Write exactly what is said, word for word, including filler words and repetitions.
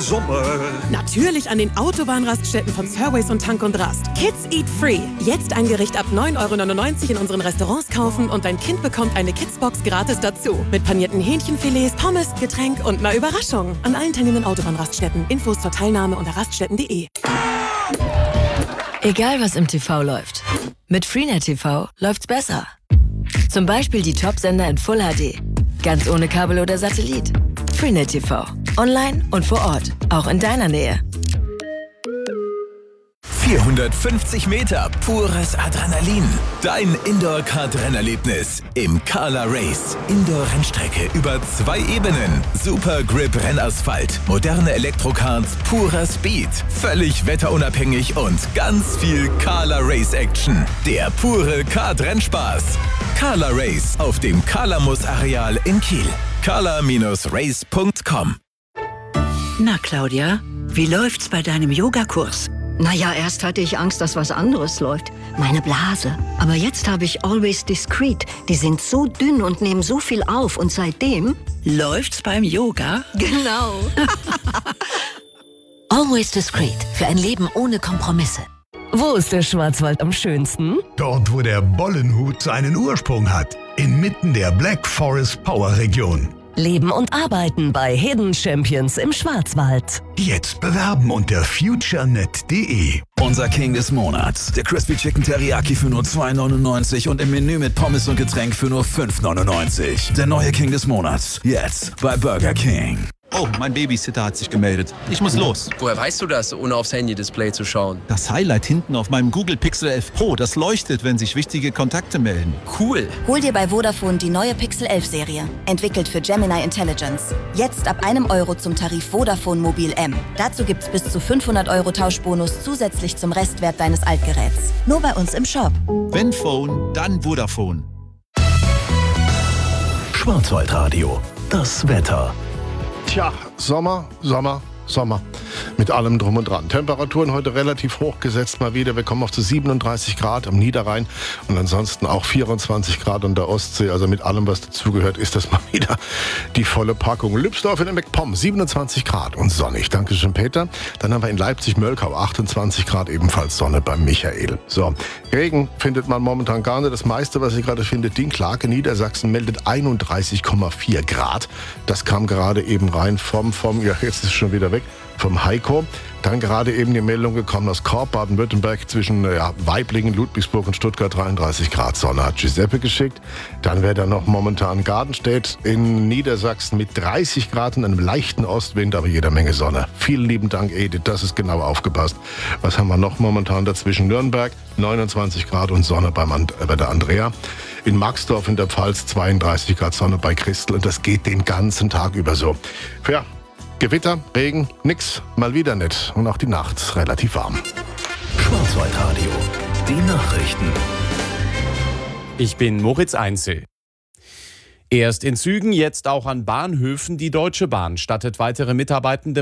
Sommer? Natürlich an den Autobahnraststätten von Surways und Tank und Rast. Kids Eat Free. Jetzt ein Gericht ab neun Euro neunundneunzig in unseren Restaurants kaufen und dein Kind bekommt eine Kidsbox gratis dazu. Mit panierten Hähnchenfilets, Pommes, Getränk und einer Überraschung. An allen teilnehmenden Autobahnraststätten. Infos zur Teilnahme unter raststätten punkt de. Egal was im T V läuft. Mit Freenet T V läuft's besser. Zum Beispiel die Top-Sender in Full H D. Ganz ohne Kabel oder Satellit. Freenet T V. Online und vor Ort. Auch in deiner Nähe. vierhundertfünfzig Meter pures Adrenalin. Dein Indoor-Kart-Rennerlebnis im Carla Race. Indoor-Rennstrecke über zwei Ebenen. Super Grip-Rennasphalt. Moderne Elektrokarts, purer Speed. Völlig wetterunabhängig und ganz viel Carla Race-Action. Der pure Kart-Rennspaß. Carla Race auf dem Carlamus-Areal in Kiel. carla Race punkt com. Na, Claudia, wie läuft's bei deinem Yogakurs? Naja, erst hatte ich Angst, dass was anderes läuft. Meine Blase. Aber jetzt habe ich Always Discreet. Die sind so dünn und nehmen so viel auf. Und seitdem... Läuft's beim Yoga? Genau. Always Discreet. Für ein Leben ohne Kompromisse. Wo ist der Schwarzwald am schönsten? Dort, wo der Bollenhut seinen Ursprung hat. Inmitten der Black Forest Power Region. Leben und arbeiten bei Hidden Champions im Schwarzwald. Jetzt bewerben unter futurenet punkt de. Unser King des Monats. Der Crispy Chicken Teriyaki für nur zwei neunundneunzig und im Menü mit Pommes und Getränk für nur fünf neunundneunzig. Der neue King des Monats. Jetzt bei Burger King. Oh, mein Babysitter hat sich gemeldet. Ich muss los. Woher weißt du das, ohne aufs Handy-Display zu schauen? Das Highlight hinten auf meinem Google Pixel elf Pro, das leuchtet, wenn sich wichtige Kontakte melden. Cool. Hol dir bei Vodafone die neue Pixel elf Serie. Entwickelt für Gemini Intelligence. Jetzt ab einem Euro zum Tarif Vodafone Mobil M. Dazu gibt's bis zu fünfhundert Euro Tauschbonus zusätzlich zum Restwert deines Altgeräts. Nur bei uns im Shop. Wenn Phone, dann Vodafone. Schwarzwaldradio. Das Wetter. Tja, Sommer, Sommer, Sommer. Mit allem drum und dran. Temperaturen heute relativ hoch gesetzt mal wieder. Wir kommen auf zu siebenunddreißig Grad am Niederrhein und ansonsten auch vierundzwanzig Grad an der Ostsee. Also mit allem, was dazugehört, ist das mal wieder die volle Packung. Lübsdorf in der MacPom, siebenundzwanzig Grad und sonnig. Dankeschön, Peter. Dann haben wir in Leipzig-Möllkau achtundzwanzig Grad, ebenfalls Sonne beim Michael. So, Regen findet man momentan gar nicht. Das meiste, was ich gerade finde, Dinklage, Niedersachsen meldet einunddreißig Komma vier Grad. Das kam gerade eben rein vom, vom, ja, jetzt ist es schon wieder weg, vom Heiko. Dann gerade eben die Meldung gekommen aus Korb, Baden-Württemberg, zwischen ja, Waiblingen, Ludwigsburg und Stuttgart, dreiunddreißig Grad Sonne, hat Giuseppe geschickt. Dann wäre da noch momentan Gardenstedt in Niedersachsen mit dreißig Grad und einem leichten Ostwind, aber jeder Menge Sonne. Vielen lieben Dank, Edith, das ist genau aufgepasst. Was haben wir noch momentan dazwischen? Nürnberg, neunundzwanzig Grad und Sonne beim And- bei der Andrea. In Maxdorf in der Pfalz, zweiunddreißig Grad Sonne bei Christel und das geht den ganzen Tag über so. Ja, Gewitter, Regen, nix, mal wieder nicht. Und auch die Nacht relativ warm. Schwarzwaldradio, die Nachrichten. Ich bin Moritz Einzel. Erst in Zügen, jetzt auch an Bahnhöfen. Die Deutsche Bahn stattet weitere Mitarbeitende